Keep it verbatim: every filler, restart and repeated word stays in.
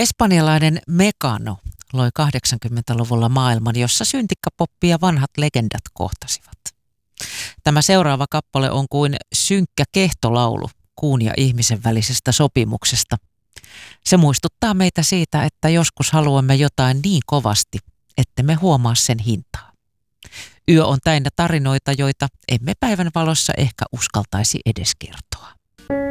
Espanjalainen Mecano loi kahdeksankymmentäluvulla maailman, jossa syntikkapoppi ja vanhat legendat kohtasivat. Tämä seuraava kappale on kuin synkkä kehtolaulu kuun ja ihmisen välisestä sopimuksesta. Se muistuttaa meitä siitä, että joskus haluamme jotain niin kovasti, ettemme huomaa sen hintaa. Yö on täynnä tarinoita, joita emme päivän valossa ehkä uskaltaisi edes kertoa.